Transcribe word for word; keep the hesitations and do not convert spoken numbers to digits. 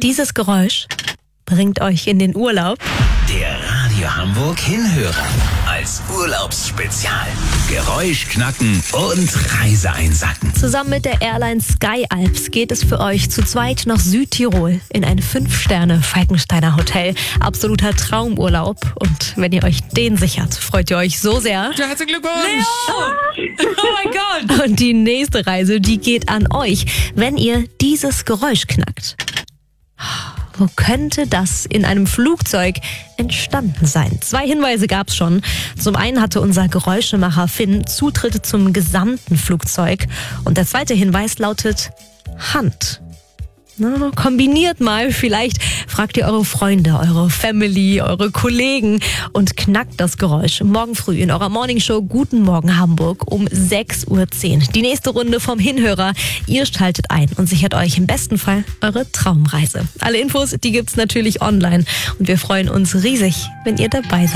Dieses Geräusch bringt euch in den Urlaub. Der Radio Hamburg Hinhörer. Als Urlaubsspezial. Geräusch knacken und Reise einsacken. Zusammen mit der Airline Sky Alps geht es für euch zu zweit nach Südtirol in ein fünf Sterne Falkensteiner Hotel. Absoluter Traumurlaub. Und wenn ihr euch den sichert, freut ihr euch so sehr. Ja, herzlichen Glückwunsch! Leo! Oh mein Gott! Und die nächste Reise, die geht an euch, wenn ihr dieses Geräusch knackt. Wo könnte das in einem Flugzeug entstanden sein? Zwei Hinweise gab es schon. Zum einen hatte unser Geräuschemacher Finn Zutritt zum gesamten Flugzeug. Und der zweite Hinweis lautet Hand. Na, kombiniert mal, vielleicht fragt ihr eure Freunde, eure Family, eure Kollegen und knackt das Geräusch morgen früh in eurer Morningshow Guten Morgen Hamburg um sechs Uhr zehn. Die nächste Runde vom Hinhörer. Ihr schaltet ein und sichert euch im besten Fall eure Traumreise. Alle Infos, die gibt's natürlich online und wir freuen uns riesig, wenn ihr dabei seid.